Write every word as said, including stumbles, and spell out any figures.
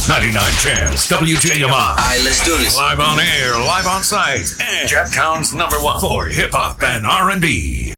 ninety-nine Chance, W J M I. All right, let's do this. Live on air, live on site, and Jacktown's number one for hip hop and R and B.